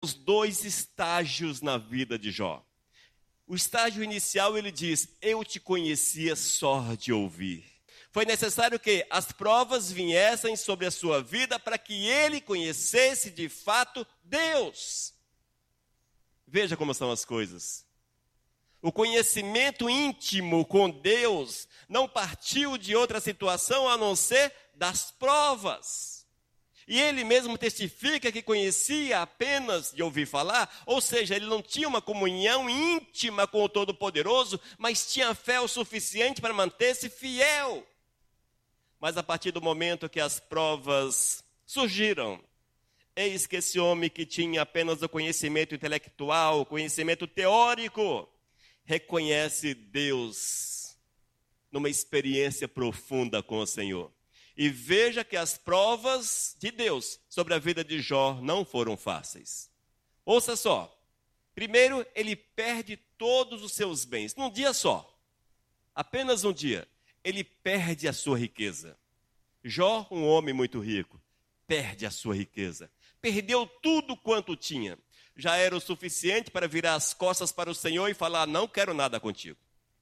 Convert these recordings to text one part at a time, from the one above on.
dois estágios na vida de Jó. O estágio inicial, ele diz: eu te conhecia só de ouvir. Foi necessário que as provas viessem sobre a sua vida para que ele conhecesse de fato Deus. Veja como são as coisas. O conhecimento íntimo com Deus não partiu de outra situação a não ser das provas. E ele mesmo testifica que conhecia apenas de ouvir falar, ou seja, ele não tinha uma comunhão íntima com o Todo-Poderoso, mas tinha fé o suficiente para manter-se fiel. Mas a partir do momento que as provas surgiram, eis que esse homem que tinha apenas o conhecimento intelectual, o conhecimento teórico, reconhece Deus numa experiência profunda com o Senhor. E veja que as provas de Deus sobre a vida de Jó não foram fáceis. Ouça só. Primeiro, ele perde todos os seus bens, num dia só. Apenas um dia. Ele perde a sua riqueza. Jó, um homem muito rico, perde a sua riqueza. Perdeu tudo quanto tinha. Já era o suficiente para virar as costas para o Senhor e falar: não quero nada contigo.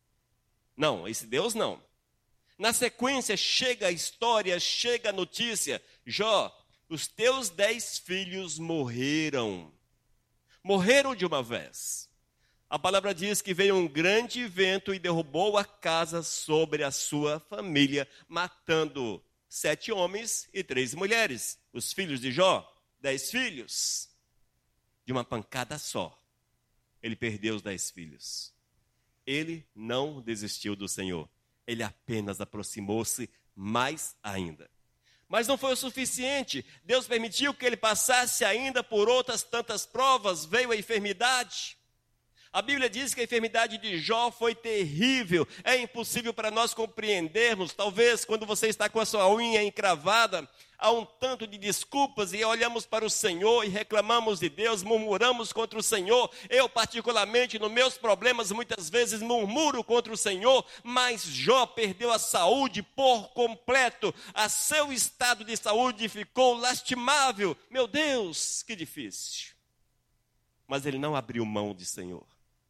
Não, esse Deus não. Na sequência, chega a história, chega a notícia: Jó, os teus 10 filhos morreram. Morreram de uma vez. A palavra diz que veio um grande vento e derrubou a casa sobre a sua família, matando 7 homens e 3 mulheres. Os filhos de Jó, 10 filhos. De uma pancada só, ele perdeu os 10 filhos. Ele não desistiu do Senhor. Ele apenas aproximou-se mais ainda. Mas não foi o suficiente. Deus permitiu que ele passasse ainda por outras tantas provas. Veio a enfermidade. A Bíblia diz que a enfermidade de Jó foi terrível. É impossível para nós compreendermos. Talvez quando você está com a sua unha encravada, há um tanto de desculpas e olhamos para o Senhor e reclamamos de Deus, murmuramos contra o Senhor. Eu particularmente, nos meus problemas, muitas vezes murmuro contra o Senhor, mas Jó perdeu a saúde por completo. A seu estado de saúde ficou lastimável. Meu Deus, que difícil. Mas ele não abriu mão de Senhor.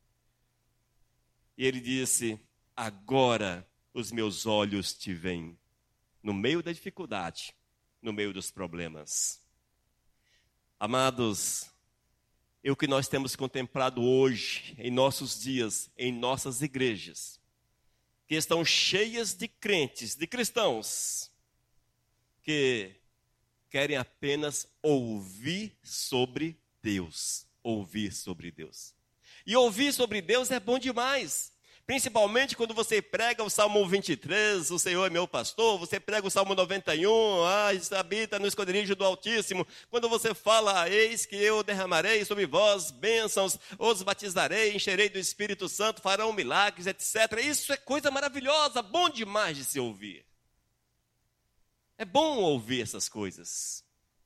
E ele disse: agora os meus olhos te veem. No meio da dificuldade, no meio dos problemas. Amados, o que nós temos contemplado hoje, em nossos dias, em nossas igrejas, que estão cheias de crentes, de cristãos, que querem apenas ouvir sobre Deus. Ouvir sobre Deus. E ouvir sobre Deus é bom demais. Principalmente quando você prega o Salmo 23, o Senhor é meu pastor. Você prega o Salmo 91, habita no esconderijo do Altíssimo. Quando você fala: eis que eu derramarei sobre vós bênçãos, os batizarei, encherei do Espírito Santo, farão milagres, etc. Isso é coisa maravilhosa, bom demais de se ouvir. É bom ouvir essas coisas.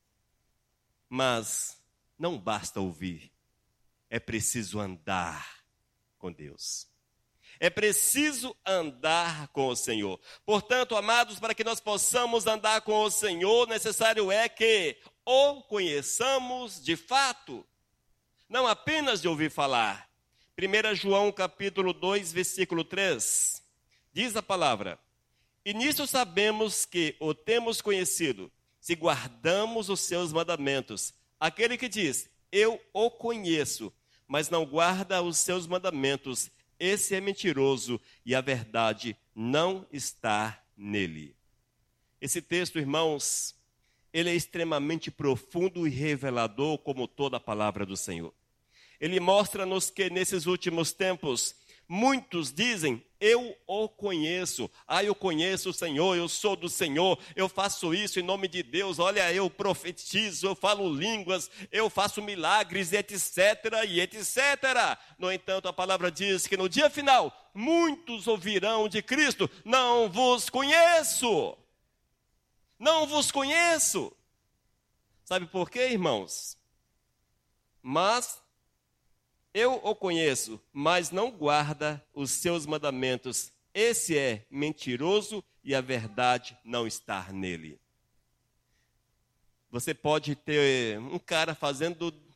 Mas não basta ouvir. É preciso andar com Deus. É preciso andar com o Senhor. Portanto, amados, para que nós possamos andar com o Senhor, necessário é que o conheçamos de fato. Não apenas de ouvir falar. 1 João capítulo 2, versículo 3. Diz a palavra: e nisso sabemos que o temos conhecido, se guardamos os seus mandamentos. Aquele que diz: eu o conheço, mas não guarda os seus mandamentos, esse é mentiroso e a verdade não está nele. Esse texto, irmãos, ele é extremamente profundo e revelador, como toda a palavra do Senhor. Ele mostra-nos que nesses últimos tempos, muitos dizem: eu o conheço. Eu conheço o Senhor, eu sou do Senhor, eu faço isso em nome de Deus. Olha, eu profetizo, eu falo línguas, eu faço milagres, etc, e etc. No entanto, a palavra diz que no dia final, muitos ouvirão de Cristo: não vos conheço. Não vos conheço. Sabe por quê, irmãos? Mas eu o conheço, mas não guarda os seus mandamentos. Esse é mentiroso e a verdade não está nele. Você pode ter um cara fazendo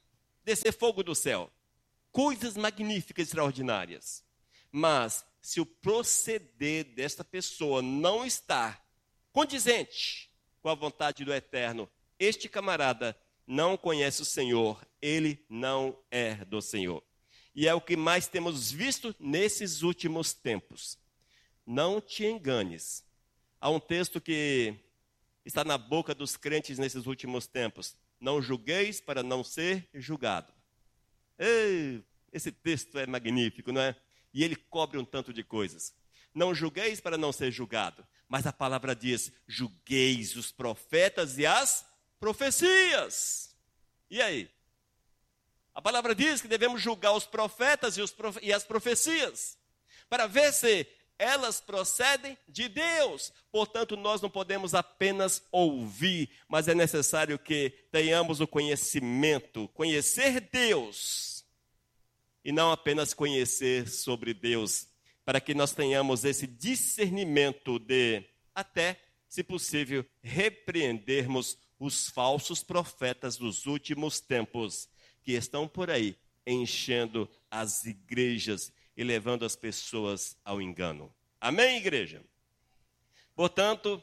descer fogo do céu. Coisas magníficas, extraordinárias. Mas, se o proceder desta pessoa não está condizente com a vontade do Eterno, este camarada não conhece o Senhor, ele não é do Senhor. E é o que mais temos visto nesses últimos tempos. Não te enganes. Há um texto que está na boca dos crentes nesses últimos tempos. Não julgueis para não ser julgado. Ei, esse texto é magnífico, não é? E ele cobre um tanto de coisas. Não julgueis para não ser julgado. Mas a palavra diz, julgueis os profetas e as profecias. E aí? A palavra diz que devemos julgar os profetas e as profecias, para ver se elas procedem de Deus. Portanto, nós não podemos apenas ouvir, mas é necessário que tenhamos o conhecimento, conhecer Deus, e não apenas conhecer sobre Deus, para que nós tenhamos esse discernimento de, até, se possível, repreendermos os falsos profetas dos últimos tempos, que estão por aí enchendo as igrejas e levando as pessoas ao engano. Amém, igreja? Portanto,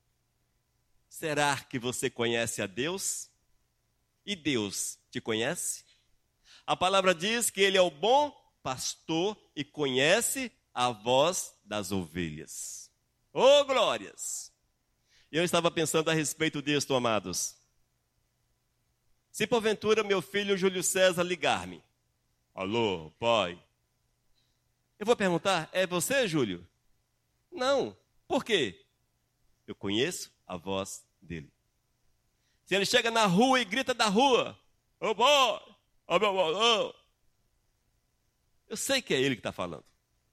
será que você conhece a Deus? E Deus te conhece? A palavra diz que Ele é o bom pastor e conhece a voz das ovelhas. Oh, glórias! Eu estava pensando a respeito disto, amados. Se porventura meu filho Júlio César ligar-me, alô, pai, eu vou perguntar, é você, Júlio? Não. Por quê? Eu conheço a voz dele. Se ele chega na rua e grita da rua, ô boy, ô meu boy, eu sei que é ele que está falando.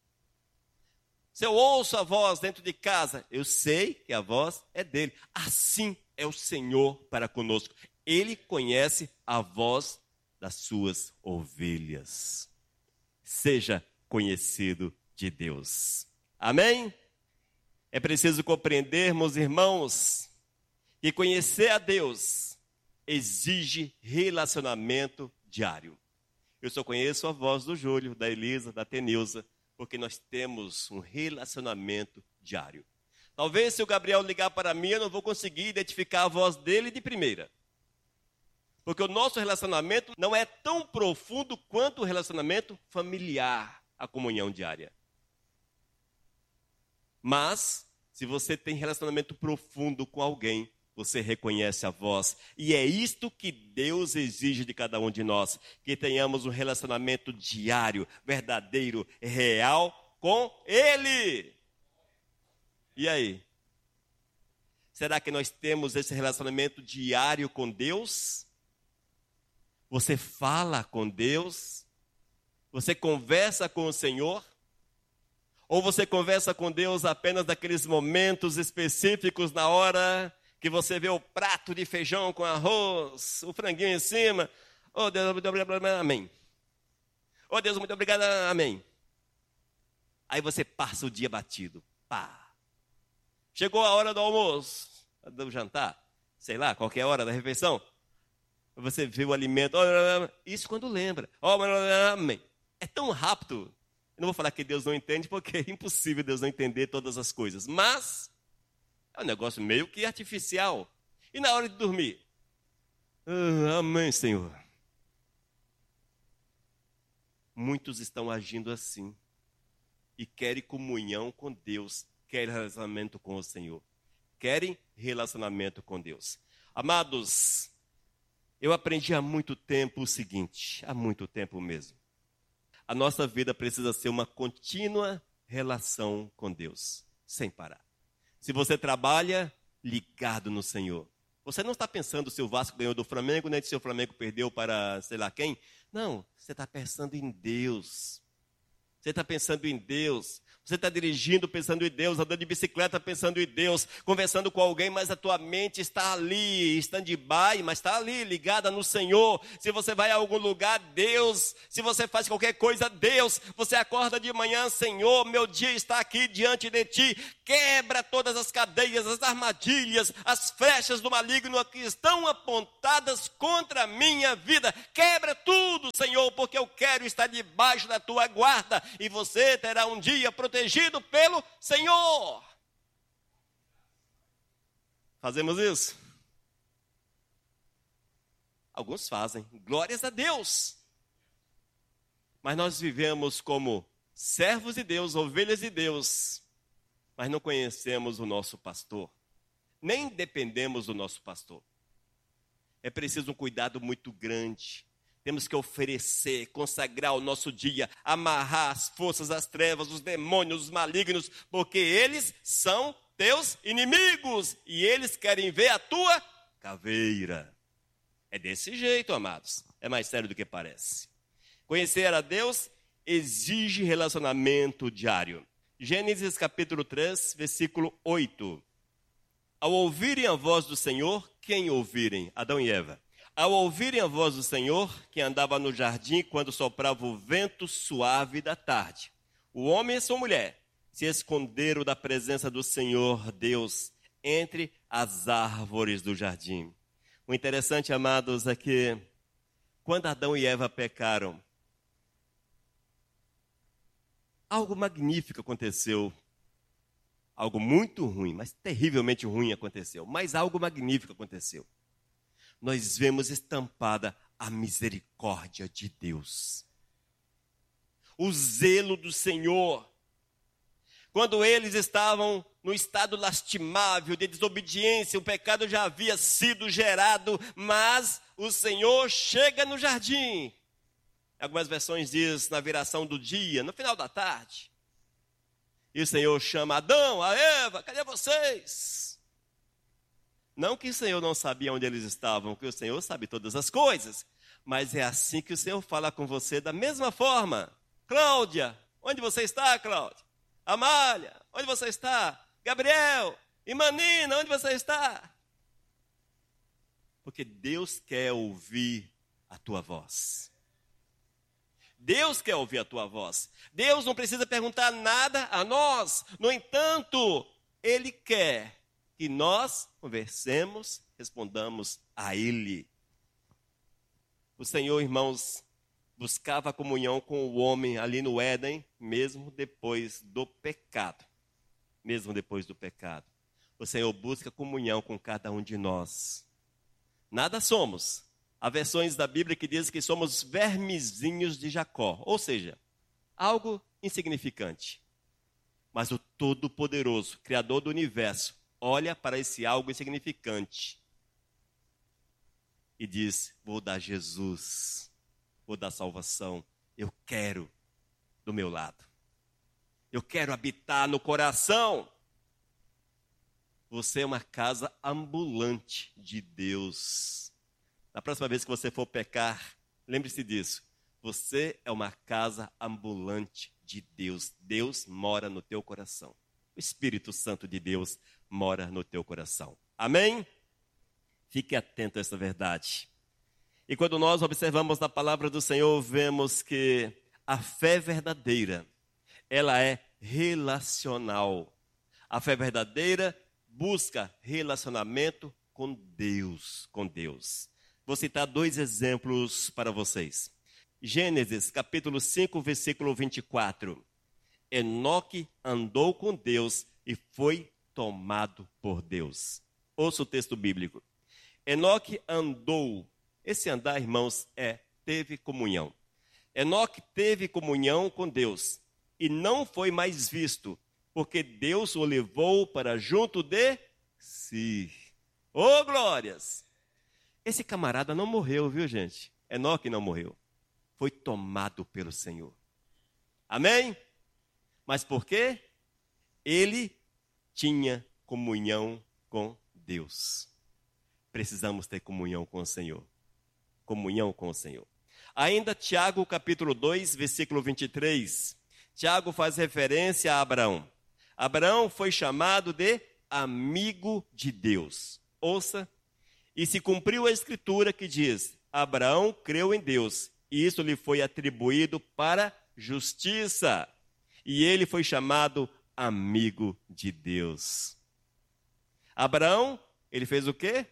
Se eu ouço a voz dentro de casa, eu sei que a voz é dele. Assim é o Senhor para conosco. Ele conhece a voz das suas ovelhas. Seja conhecido de Deus. Amém? É preciso compreendermos, irmãos, que conhecer a Deus exige relacionamento diário. Eu só conheço a voz do Júlio, da Elisa, da Tenilza, porque nós temos um relacionamento diário. Talvez se o Gabriel ligar para mim, eu não vou conseguir identificar a voz dele de primeira. Porque o nosso relacionamento não é tão profundo quanto o relacionamento familiar, a comunhão diária. Mas, se você tem relacionamento profundo com alguém, você reconhece a voz. E é isto que Deus exige de cada um de nós, que tenhamos um relacionamento diário, verdadeiro, real com Ele. E aí? Será que nós temos esse relacionamento diário com Deus? Você fala com Deus? Você conversa com o Senhor? Ou você conversa com Deus apenas naqueles momentos específicos, na hora que você vê o prato de feijão com arroz, o franguinho em cima? Oh Deus, muito obrigado, amém. Oh Deus, muito obrigado, amém. Aí você passa o dia batido. Pá. Chegou a hora do almoço, do jantar, sei lá, qualquer hora da refeição. Você vê o alimento, isso quando lembra. Amém. É tão rápido. Eu não vou falar que Deus não entende, porque é impossível Deus não entender todas as coisas. Mas é um negócio meio que artificial. E na hora de dormir? Amém, Senhor. Muitos estão agindo assim. E querem comunhão com Deus. Querem relacionamento com o Senhor. Querem relacionamento com Deus. Amados, eu aprendi há muito tempo o seguinte, há muito tempo mesmo. A nossa vida precisa ser uma contínua relação com Deus, sem parar. Se você trabalha ligado no Senhor, você não está pensando se o Vasco ganhou do Flamengo, nem se o Flamengo perdeu para sei lá quem. Não, você está pensando em Deus. Você está pensando em Deus. Você está dirigindo pensando em Deus, andando de bicicleta pensando em Deus, conversando com alguém, mas a tua mente está ali, stand-by, mas está ali, ligada no Senhor. Se você vai a algum lugar, Deus. Se você faz qualquer coisa, Deus. Você acorda de manhã, Senhor, meu dia está aqui diante de Ti. Quebra todas as cadeias, as armadilhas, as flechas do maligno que estão apontadas contra a minha vida. Quebra tudo, Senhor, porque eu quero estar debaixo da Tua guarda. E você terá um dia protegido pelo Senhor. Fazemos isso? Alguns fazem, glórias a Deus. Mas nós vivemos como servos de Deus, ovelhas de Deus, mas não conhecemos o nosso pastor, nem dependemos do nosso pastor. É preciso um cuidado muito grande. Temos que oferecer, consagrar o nosso dia, amarrar as forças das trevas, os demônios, os malignos, porque eles são teus inimigos e eles querem ver a tua caveira. É desse jeito, amados. É mais sério do que parece. Conhecer a Deus exige relacionamento diário. Gênesis capítulo 3, versículo 8. Ao ouvirem a voz do Senhor, quem ouvirem? Adão e Eva. Ao ouvirem a voz do Senhor, que andava no jardim quando soprava o vento suave da tarde, o homem e sua mulher se esconderam da presença do Senhor Deus entre as árvores do jardim. O interessante, amados, é que quando Adão e Eva pecaram, algo magnífico aconteceu. Algo muito ruim, mas terrivelmente ruim aconteceu. Mas algo magnífico aconteceu. Nós vemos estampada a misericórdia de Deus. O zelo do Senhor. Quando eles estavam no estado lastimável de desobediência, o pecado já havia sido gerado, mas o Senhor chega no jardim. Algumas versões diz na viração do dia, no final da tarde. E o Senhor chama Adão, a Eva, cadê vocês? Não que o Senhor não sabia onde eles estavam, que o Senhor sabe todas as coisas. Mas é assim que o Senhor fala com você da mesma forma. Cláudia, onde você está, Cláudia? Amália, onde você está? Gabriel, Imanina, onde você está? Porque Deus quer ouvir a tua voz. Deus quer ouvir a tua voz. Deus não precisa perguntar nada a nós. No entanto, Ele quer que nós conversemos, respondamos a Ele. O Senhor, irmãos, buscava comunhão com o homem ali no Éden, mesmo depois do pecado. Mesmo depois do pecado. O Senhor busca comunhão com cada um de nós. Nada somos. Há versões da Bíblia que dizem que somos vermezinhos de Jacó, ou seja, algo insignificante. Mas o Todo-Poderoso, Criador do Universo, olha para esse algo insignificante e diz, vou dar Jesus, vou dar salvação, eu quero do meu lado. Eu quero habitar no coração. Você é uma casa ambulante de Deus. Na próxima vez que você for pecar, lembre-se disso. Você é uma casa ambulante de Deus. Deus mora no teu coração. O Espírito Santo de Deus mora no teu coração. Amém? Fique atento a essa verdade. E quando nós observamos na palavra do Senhor, vemos que a fé verdadeira, ela é relacional. A fé verdadeira busca relacionamento com Deus, Vou citar 2 exemplos para vocês. Gênesis, capítulo 5, versículo 24. Enoque andou com Deus e foi tomado por Deus. Ouça o texto bíblico. Enoque andou. Esse andar, irmãos, teve comunhão. Enoque teve comunhão com Deus e não foi mais visto, porque Deus o levou para junto de si. Oh, glórias! Esse camarada não morreu, viu, gente? Enoque não morreu. Foi tomado pelo Senhor. Amém? Mas por quê? Ele tinha comunhão com Deus. Precisamos ter comunhão com o Senhor. Comunhão com o Senhor. Ainda Tiago, capítulo 2, versículo 23. Tiago faz referência a Abraão. Abraão foi chamado de amigo de Deus. Ouça, e se cumpriu a escritura que diz: Abraão creu em Deus, e isso lhe foi atribuído para justiça. E ele foi chamado amigo de Deus. Abraão, ele fez o quê?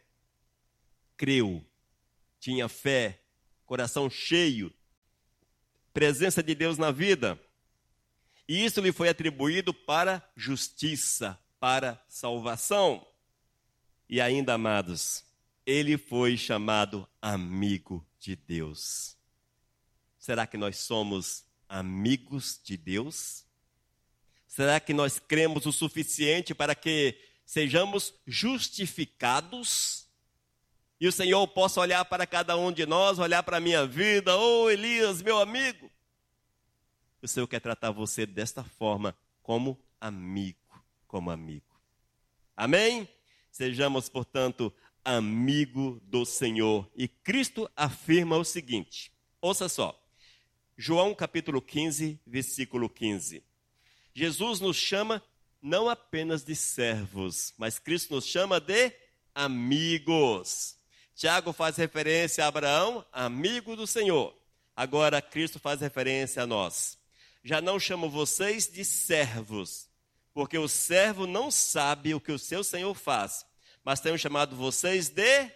Creu, tinha fé, coração cheio, presença de Deus na vida. E isso lhe foi atribuído para justiça, para salvação. E ainda, amados, ele foi chamado amigo de Deus. Será que nós somos amigos de Deus? Será que nós cremos o suficiente para que sejamos justificados? E o Senhor possa olhar para cada um de nós, olhar para a minha vida: ô Elias, meu amigo. O Senhor quer tratar você desta forma, como amigo, como amigo. Amém? Sejamos, portanto, amigo do Senhor. E Cristo afirma o seguinte, ouça só, João capítulo 15, versículo 15. Jesus nos chama não apenas de servos, mas Cristo nos chama de amigos. Tiago faz referência a Abraão, amigo do Senhor. Agora Cristo faz referência a nós. Já não chamo vocês de servos, porque o servo não sabe o que o seu Senhor faz, mas tenho chamado vocês de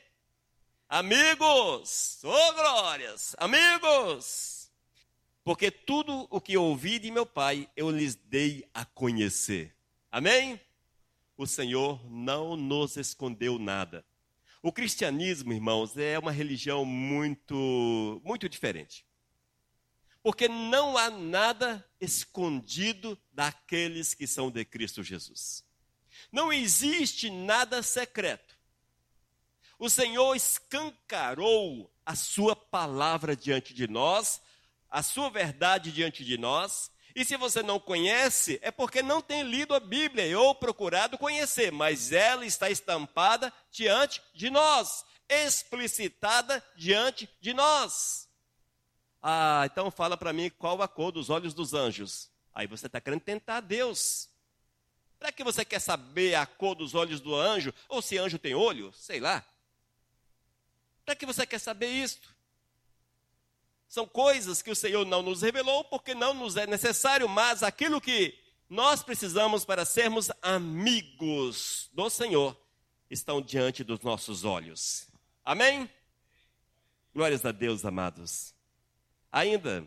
amigos. Oh, glórias! Amigos! Porque tudo o que ouvi de meu Pai, eu lhes dei a conhecer. Amém? O Senhor não nos escondeu nada. O cristianismo, irmãos, é uma religião muito diferente. Porque não há nada escondido daqueles que são de Cristo Jesus. Não existe nada secreto. O Senhor escancarou a sua palavra diante de nós, a sua verdade diante de nós. E se você não conhece, é porque não tem lido a Bíblia ou procurado conhecer, mas ela está estampada diante de nós, explicitada diante de nós. Ah, então fala para mim qual a cor dos olhos dos anjos. Aí você está querendo tentar Deus. Para que você quer saber a cor dos olhos do anjo? Ou se anjo tem olho? Sei lá. Para que você quer saber isto? São coisas que o Senhor não nos revelou porque não nos é necessário, mas aquilo que nós precisamos para sermos amigos do Senhor estão diante dos nossos olhos. Amém? Glórias a Deus, amados. Ainda,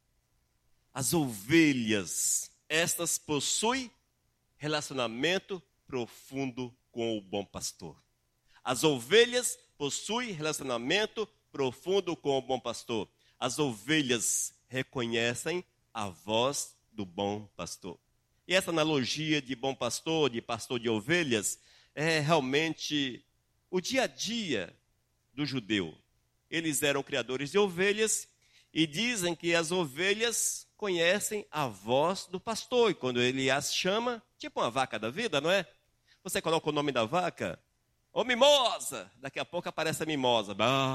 as ovelhas, estas possuem relacionamento profundo com o bom pastor. As ovelhas possuem relacionamento profundo com o bom pastor. As ovelhas reconhecem a voz do bom pastor. E essa analogia de bom pastor, de pastor de ovelhas, é realmente o dia a dia do judeu. Eles eram criadores de ovelhas e dizem que as ovelhas conhecem a voz do pastor. E quando ele as chama, tipo uma vaca da vida, não é? Você coloca o nome da vaca, ô mimosa, daqui a pouco aparece a mimosa.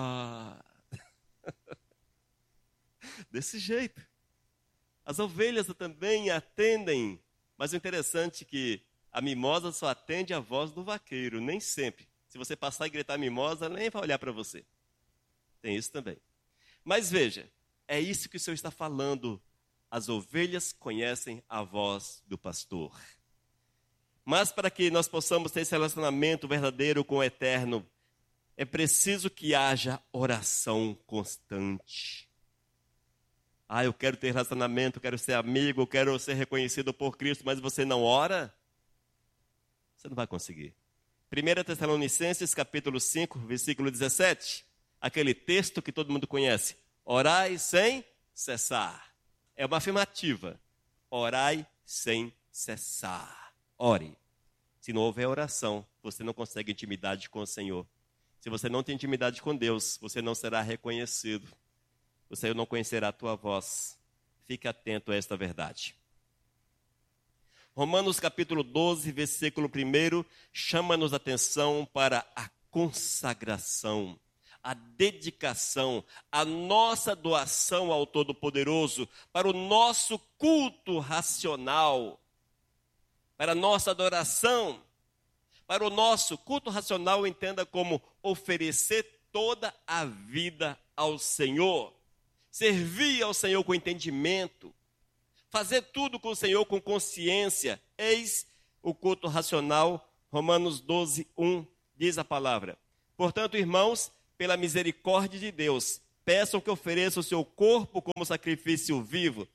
Desse jeito. As ovelhas também atendem, mas o interessante é que a mimosa só atende a voz do vaqueiro, nem sempre. Se você passar e gritar mimosa, ela nem vai olhar para você. Tem isso também. Mas veja, é isso que o Senhor está falando. As ovelhas conhecem a voz do pastor. Mas para que nós possamos ter esse relacionamento verdadeiro com o Eterno, é preciso que haja oração constante. Ah, eu quero ter relacionamento, quero ser amigo, eu quero ser reconhecido por Cristo, mas você não ora? Você não vai conseguir. 1 Tessalonicenses capítulo 5, versículo 17. Aquele texto que todo mundo conhece. Orai sem cessar. É uma afirmativa. Orai sem cessar. Ore. Se não houver oração, você não consegue intimidade com o Senhor. Se você não tem intimidade com Deus, você não será reconhecido. O Senhor não conhecerá a tua voz. Fique atento a esta verdade. Romanos capítulo 12, versículo 1, chama-nos a atenção para a consagração. a dedicação, a nossa doação ao Todo-Poderoso, para o nosso culto racional, para a nossa adoração, para o nosso culto racional, entenda como oferecer toda a vida ao Senhor, servir ao Senhor com entendimento, fazer tudo com o Senhor com consciência. Eis o culto racional. Romanos 12, 1 diz a palavra: portanto, irmãos, pela misericórdia de Deus, peçam que ofereçam o seu corpo como sacrifício vivo,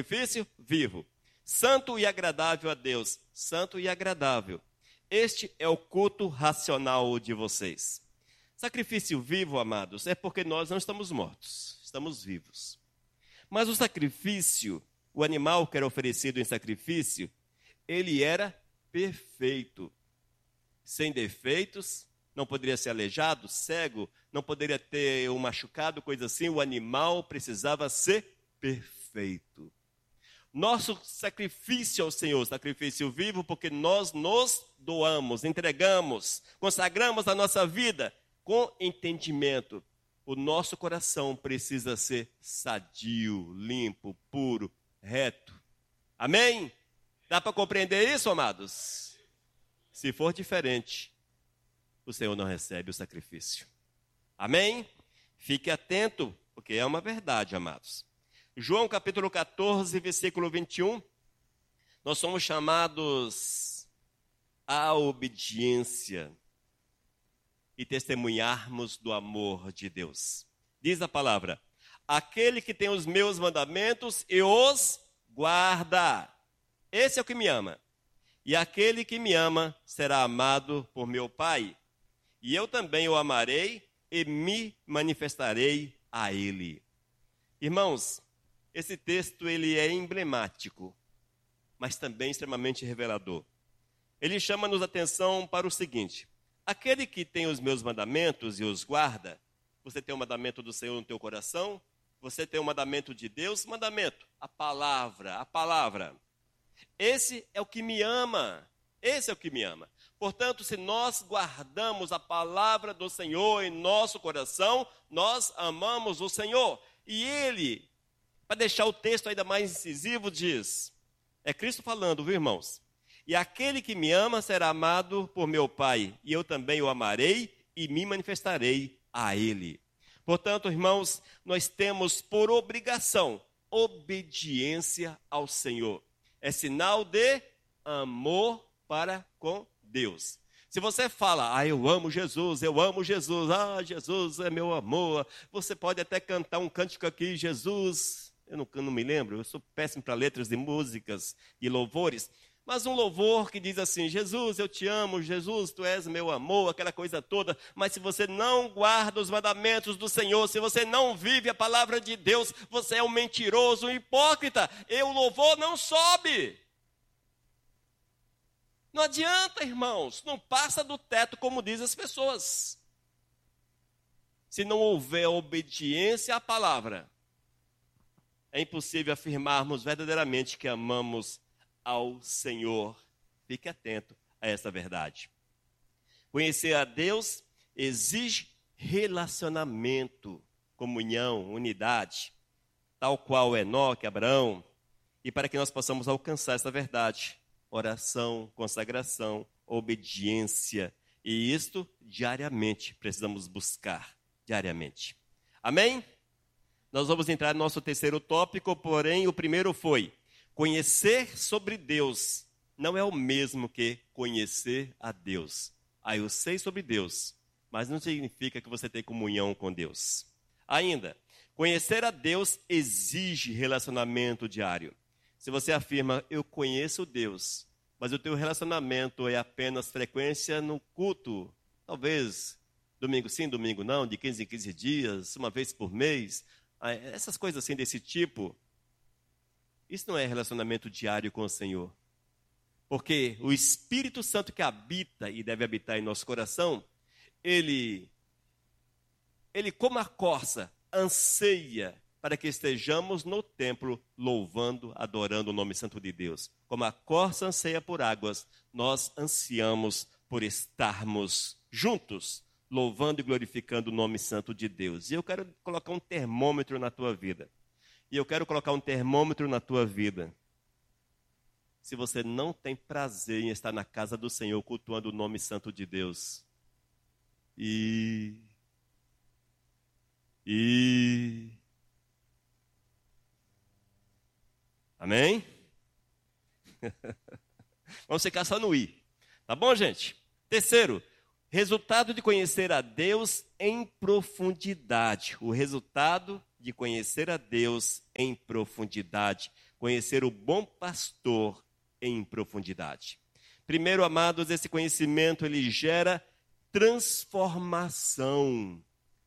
santo e agradável a Deus, santo e agradável. Este é o culto racional de vocês. Sacrifício vivo, amados, é porque nós não estamos mortos, estamos vivos. Mas o sacrifício, o animal que era oferecido em sacrifício, ele era perfeito, sem defeitos, não poderia ser aleijado, cego, não poderia ter um machucado, coisa assim. O animal precisava ser perfeito. Nosso sacrifício ao Senhor, sacrifício vivo, porque nós nos doamos, entregamos, consagramos a nossa vida com entendimento. O nosso coração precisa ser sadio, limpo, puro, reto. Amém? Dá para compreender isso, amados? Se for diferente, o Senhor não recebe o sacrifício. Amém? Fique atento, porque é uma verdade, amados. João capítulo 14, versículo 21. Nós somos chamados à obediência e testemunharmos do amor de Deus. Diz a palavra: aquele que tem os meus mandamentos e os guarda, esse é o que me ama. E aquele que me ama será amado por meu Pai. E eu também o amarei e me manifestarei a ele. Irmãos, esse texto ele é emblemático, mas também extremamente revelador. Ele chama-nos atenção para o seguinte: aquele que tem os meus mandamentos e os guarda, você tem o mandamento do Senhor no teu coração, você tem o mandamento de Deus, mandamento, a palavra. Esse é o que me ama, esse é o que me ama. Portanto, se nós guardamos a palavra do Senhor em nosso coração, nós amamos o Senhor. E ele, para deixar o texto ainda mais incisivo, diz, é Cristo falando, viu, irmãos? E aquele que me ama será amado por meu Pai, e eu também o amarei e me manifestarei a ele. Portanto, irmãos, nós temos por obrigação obediência ao Senhor. É sinal de amor para com Deus. Se você fala, eu amo Jesus, Jesus é meu amor. Você pode até cantar um cântico aqui, Jesus, eu não me lembro, eu sou péssimo para letras de músicas e louvores, mas um louvor que diz assim, Jesus, eu te amo, Jesus, tu és meu amor, aquela coisa toda. Mas se você não guarda os mandamentos do Senhor, se você não vive a palavra de Deus, você é um mentiroso, um hipócrita, e o louvor não sobe. Não adianta, irmãos, não passa do teto, como dizem as pessoas. Se não houver obediência à palavra, é impossível afirmarmos verdadeiramente que amamos ao Senhor. Fique atento a essa verdade. Conhecer a Deus exige relacionamento, comunhão, unidade, tal qual Enoque, Abraão. E para que nós possamos alcançar essa verdade, oração, consagração, obediência. E isto diariamente precisamos buscar, diariamente. Amém? Nós vamos entrar no nosso terceiro tópico, porém o primeiro foi: conhecer sobre Deus não é o mesmo que conhecer a Deus. Eu sei sobre Deus, mas não significa que você tem comunhão com Deus. Ainda, conhecer a Deus exige relacionamento diário. Se você afirma, eu conheço Deus, mas o teu relacionamento é apenas frequência no culto, talvez domingo sim, domingo não, de 15 em 15 dias, uma vez por mês, essas coisas assim desse tipo, isso não é relacionamento diário com o Senhor. Porque o Espírito Santo que habita e deve habitar em nosso coração, ele como a corça, anseia para que estejamos no templo louvando, adorando o nome santo de Deus. Como a corça anseia por águas, nós ansiamos por estarmos juntos louvando e glorificando o nome santo de Deus. E eu quero colocar um termômetro na tua vida. Se você não tem prazer em estar na casa do Senhor, cultuando o nome santo de Deus. Amém? Vamos ficar só no i. Tá bom, gente? Terceiro, resultado de conhecer a Deus em profundidade. O resultado de conhecer a Deus em profundidade. Conhecer o bom pastor em profundidade. Primeiro, amados, esse conhecimento, ele gera transformação.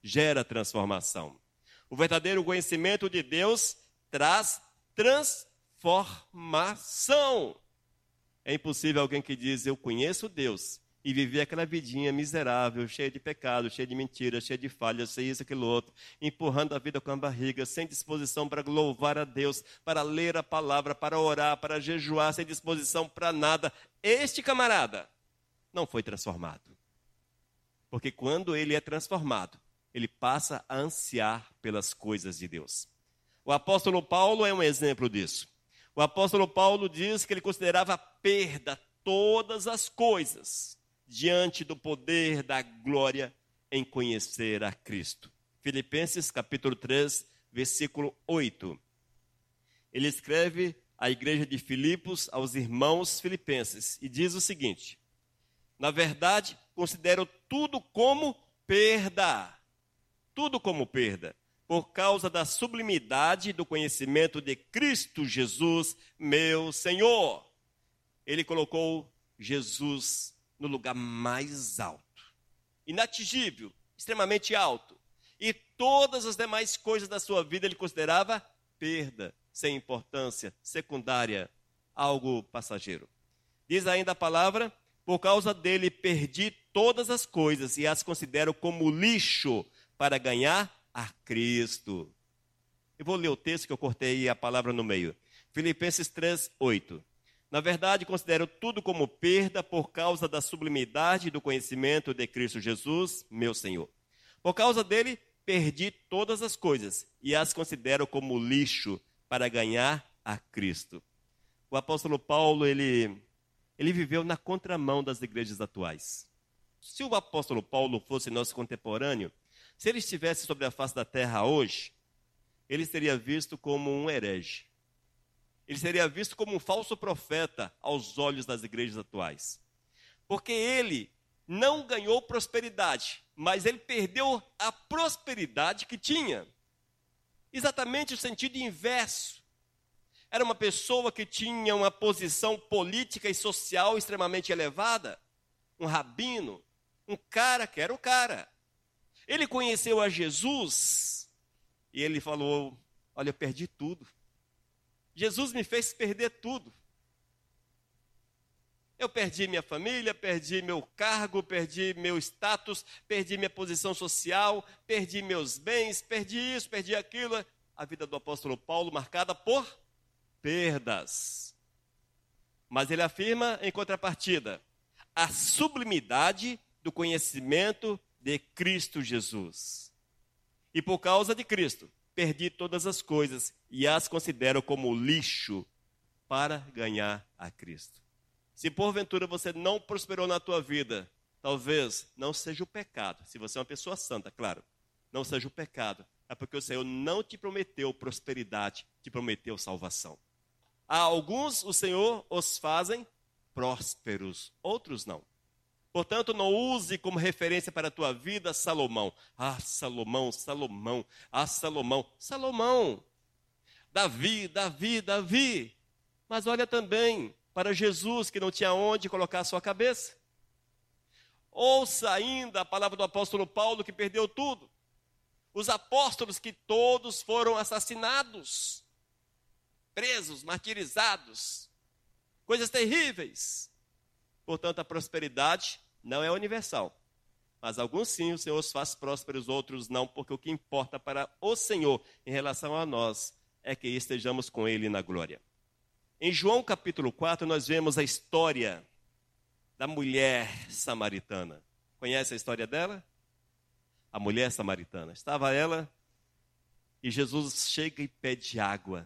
O verdadeiro conhecimento de Deus traz transformação. É impossível alguém que diz, eu conheço Deus, e viver aquela vidinha miserável, cheia de pecado, cheia de mentiras, cheia de falhas, cheia isso, aquilo outro, empurrando a vida com a barriga, sem disposição para louvar a Deus, para ler a palavra, para orar, para jejuar, sem disposição para nada. Este camarada não foi transformado. Porque quando ele é transformado, ele passa a ansiar pelas coisas de Deus. O apóstolo Paulo é um exemplo disso. O apóstolo Paulo diz que ele considerava perda todas as coisas diante do poder da glória em conhecer a Cristo. Filipenses capítulo 3, versículo 8. Ele escreve à igreja de Filipos, aos irmãos filipenses, e diz o seguinte: na verdade, considero tudo como perda, por causa da sublimidade do conhecimento de Cristo Jesus, meu Senhor. Ele colocou Jesus no lugar mais alto, inatingível, extremamente alto. E todas as demais coisas da sua vida ele considerava perda, sem importância, secundária, algo passageiro. Diz ainda a palavra, por causa dele perdi todas as coisas e as considero como lixo para ganhar a Cristo. Eu vou ler o texto que eu cortei a palavra no meio. Filipenses 3, 8. Na verdade, considero tudo como perda por causa da sublimidade do conhecimento de Cristo Jesus, meu Senhor. Por causa dele, perdi todas as coisas e as considero como lixo para ganhar a Cristo. O apóstolo Paulo, ele viveu na contramão das igrejas atuais. Se o apóstolo Paulo fosse nosso contemporâneo, se ele estivesse sobre a face da terra hoje, ele seria visto como um herege. Ele seria visto como um falso profeta aos olhos das igrejas atuais. Porque ele não ganhou prosperidade, mas ele perdeu a prosperidade que tinha. Exatamente o sentido inverso. Era uma pessoa que tinha uma posição política e social extremamente elevada, um rabino, um cara que era o cara. Ele conheceu a Jesus e ele falou, olha, eu perdi tudo. Jesus me fez perder tudo. Eu perdi minha família, perdi meu cargo, perdi meu status, perdi minha posição social, perdi meus bens, perdi isso, perdi aquilo. A vida do apóstolo Paulo marcada por perdas. Mas ele afirma em contrapartida a sublimidade do conhecimento de Cristo Jesus. E por causa de Cristo, perdi todas as coisas e as considero como lixo para ganhar a Cristo. Se porventura você não prosperou na tua vida, talvez não seja o pecado. Se você é uma pessoa santa, claro, não seja o pecado. É porque o Senhor não te prometeu prosperidade, te prometeu salvação. A alguns o Senhor os fazem prósperos, outros não. Portanto, não use como referência para a tua vida Salomão. Ah, Salomão, Salomão, ah, Salomão, Salomão. Davi, Davi, Davi. Mas olha também para Jesus, que não tinha onde colocar a sua cabeça. Ouça ainda a palavra do apóstolo Paulo, que perdeu tudo. Os apóstolos que todos foram assassinados, presos, martirizados. Coisas terríveis. Portanto, a prosperidade não é universal. Mas alguns sim, o Senhor os faz prósperos, outros não, porque o que importa para o Senhor em relação a nós é que estejamos com Ele na glória. Em João capítulo 4, nós vemos a história da mulher samaritana. Conhece a história dela? a mulher samaritana. Estava ela e Jesus chega e pede água.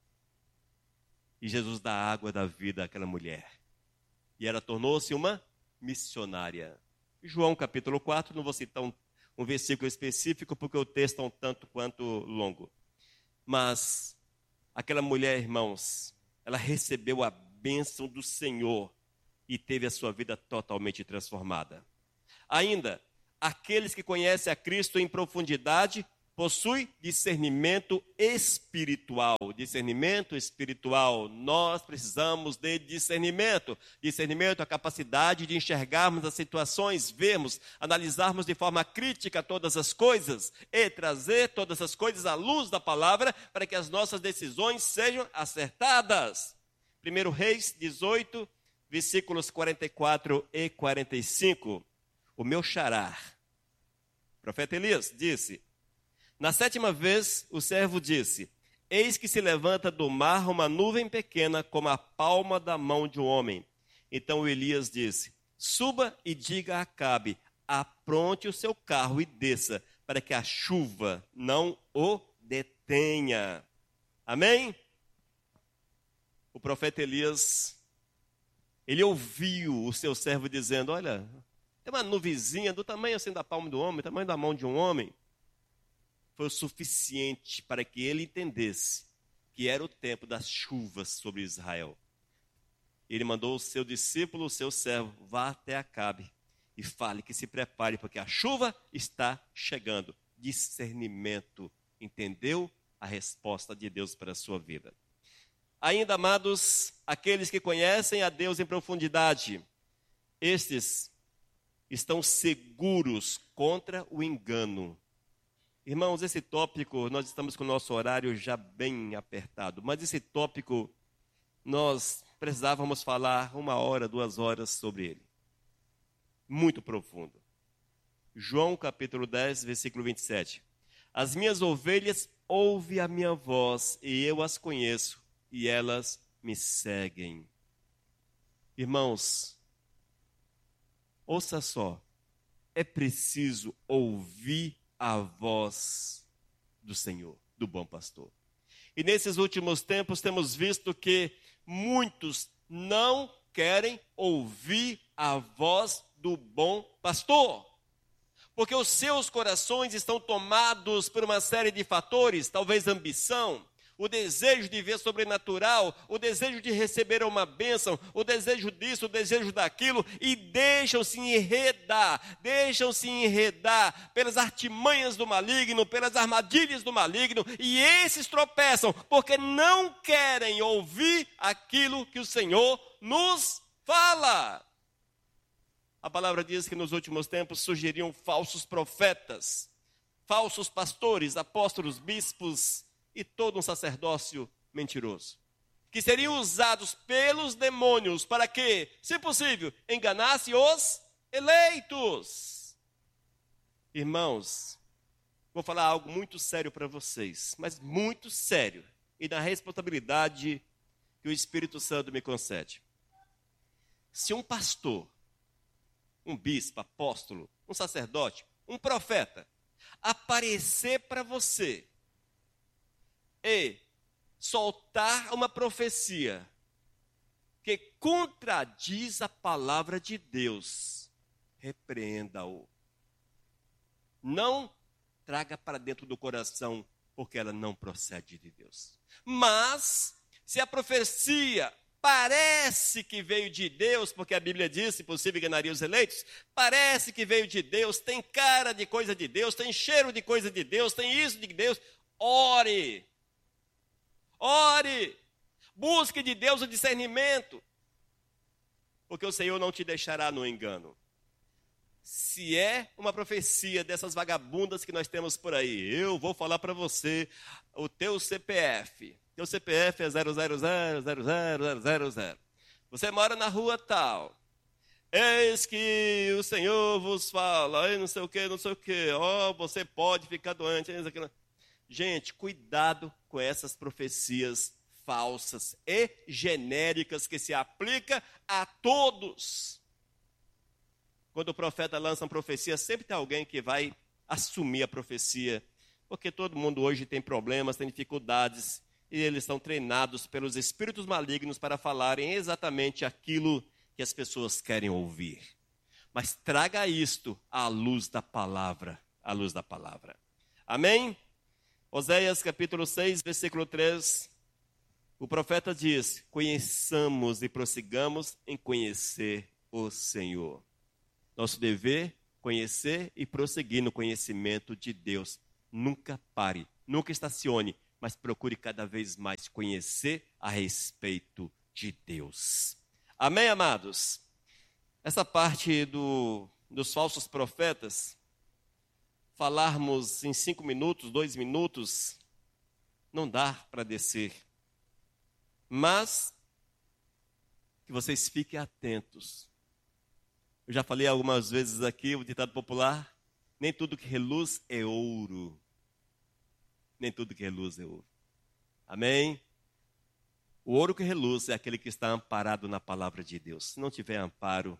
E Jesus dá a água da vida àquela mulher. E ela tornou-se uma missionária. João capítulo 4, não vou citar um versículo específico, porque o texto é um tanto quanto longo. Mas aquela mulher, irmãos, ela recebeu a bênção do Senhor e teve a sua vida totalmente transformada. Ainda, aqueles que conhecem a Cristo em profundidade possuem discernimento espiritual. Discernimento espiritual. Nós precisamos de discernimento. Discernimento é a capacidade de enxergarmos as situações, vermos, analisarmos de forma crítica todas as coisas e trazer todas as coisas à luz da palavra para que as nossas decisões sejam acertadas. 1 Reis 18, versículos 44 e 45. O meu xará, o profeta Elias, disse: na 7ª vez o servo disse: eis que se levanta do mar uma nuvem pequena como a palma da mão de um homem. Então Elias disse: suba e diga a Acabe, apronte o seu carro e desça, para que a chuva não o detenha. Amém? O profeta Elias, ele ouviu o seu servo dizendo: olha, tem uma nuvenzinha do tamanho assim da palma do homem, tamanho da mão de um homem. Foi o suficiente para que ele entendesse que era o tempo das chuvas sobre Israel. Ele mandou o seu discípulo, o seu servo, vá até Acabe e fale que se prepare, porque a chuva está chegando. Discernimento. Entendeu a resposta de Deus para a sua vida. Ainda, amados, aqueles que conhecem a Deus em profundidade, estes estão seguros contra o engano. Irmãos, esse tópico, nós estamos com o nosso horário já bem apertado, mas esse tópico, nós precisávamos falar 1 hora, 2 horas sobre ele. Muito profundo. João capítulo 10, versículo 27. As minhas ovelhas ouvem a minha voz, e eu as conheço, e elas me seguem. Irmãos, ouça só, é preciso ouvir a voz do Senhor, do bom pastor. E nesses últimos tempos temos visto que muitos não querem ouvir a voz do bom pastor, porque os seus corações estão tomados por uma série de fatores, talvez ambição, o desejo de ver sobrenatural, o desejo de receber uma bênção, o desejo disso, o desejo daquilo, e deixam-se enredar pelas artimanhas do maligno, pelas armadilhas do maligno, e esses tropeçam, porque não querem ouvir aquilo que o Senhor nos fala. A palavra diz que nos últimos tempos surgiriam falsos profetas, falsos pastores, apóstolos, bispos, e todo um sacerdócio mentiroso, que seriam usados pelos demônios para que, se possível, enganasse os eleitos. Irmãos, vou falar algo muito sério para vocês, mas muito sério, e na responsabilidade que o Espírito Santo me concede. Se um pastor, um bispo, apóstolo, um sacerdote, um profeta, aparecer para você e soltar uma profecia que contradiz a palavra de Deus, repreenda-o. Não traga para dentro do coração, porque ela não procede de Deus. Mas, se a profecia parece que veio de Deus, porque a Bíblia diz, se possível, enganaria os eleitos, parece que veio de Deus, tem cara de coisa de Deus, tem cheiro de coisa de Deus, tem isso de Deus, ore. Ore, busque de Deus o discernimento, porque o Senhor não te deixará no engano. Se é uma profecia dessas vagabundas que nós temos por aí, eu vou falar para você o teu CPF. Teu CPF é 0000000. Você mora na rua tal. Eis que o Senhor vos fala, não sei o que, você pode ficar doente. Gente, cuidado com essas profecias falsas e genéricas que se aplicam a todos. Quando o profeta lança uma profecia, sempre tem alguém que vai assumir a profecia, porque todo mundo hoje tem problemas, tem dificuldades, e eles são treinados pelos espíritos malignos para falarem exatamente aquilo que as pessoas querem ouvir. Mas traga isto à luz da palavra, à luz da palavra. Amém? Oséias capítulo 6, versículo 3, o profeta diz: conheçamos e prossigamos em conhecer o Senhor. Nosso dever, conhecer e prosseguir no conhecimento de Deus. Nunca pare, nunca estacione, mas procure cada vez mais conhecer a respeito de Deus. Amém, amados? Essa parte dos falsos profetas, falarmos em 5 minutos, 2 minutos, não dá para descer. Mas que vocês fiquem atentos. Eu já falei algumas vezes aqui o ditado popular: nem tudo que reluz é ouro. Nem tudo que reluz é ouro. Amém? O ouro que reluz é aquele que está amparado na palavra de Deus. Se não tiver amparo,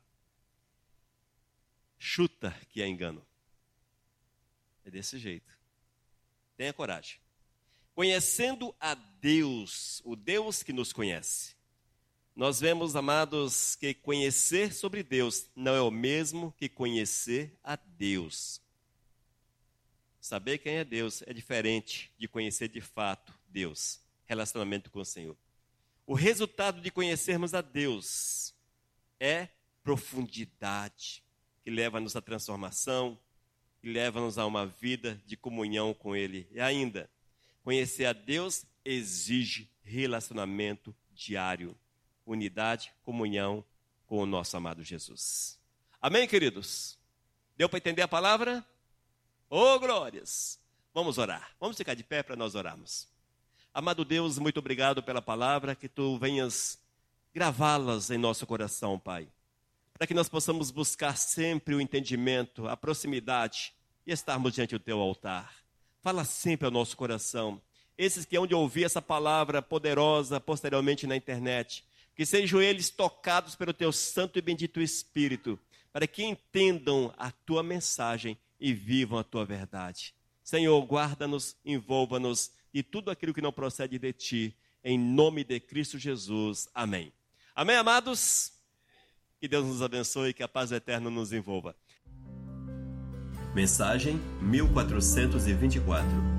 chuta que é engano. É desse jeito. Tenha coragem. Conhecendo a Deus, o Deus que nos conhece. Nós vemos, amados, que conhecer sobre Deus não é o mesmo que conhecer a Deus. Saber quem é Deus é diferente de conhecer de fato Deus, relacionamento com o Senhor. O resultado de conhecermos a Deus é profundidade, que leva-nos à transformação, que leva-nos a uma vida de comunhão com Ele. E ainda, conhecer a Deus exige relacionamento diário, unidade, comunhão com o nosso amado Jesus. Amém, queridos? Deu para entender a palavra? Oh, glórias! Vamos orar. Vamos ficar de pé para nós orarmos. Amado Deus, muito obrigado pela palavra, que Tu venhas gravá-las em nosso coração, Pai. Para que nós possamos buscar sempre o entendimento, a proximidade e estarmos diante do Teu altar. Fala sempre ao nosso coração. Esses que hão de ouvir essa palavra poderosa posteriormente na internet, que sejam eles tocados pelo Teu santo e bendito Espírito, para que entendam a Tua mensagem e vivam a Tua verdade. Senhor, guarda-nos, envolva-nos e tudo aquilo que não procede de Ti, em nome de Cristo Jesus. Amém. Amém, amados? Que Deus nos abençoe e que a paz eterna nos envolva. Mensagem 1424.